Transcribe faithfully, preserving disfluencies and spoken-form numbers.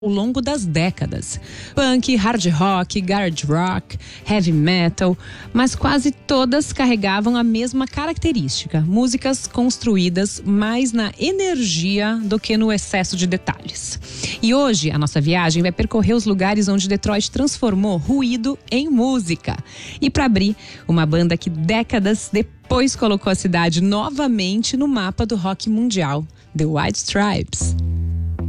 ao longo das décadas. Punk, hard rock, garage rock, heavy metal, mas quase todas carregavam a mesma característica: músicas construídas mais na energia do que no excesso de detalhes. E hoje a nossa viagem vai percorrer os lugares onde Detroit transformou ruído em música. E para abrir, uma banda que décadas depois colocou a cidade novamente no mapa do rock mundial: The White Stripes.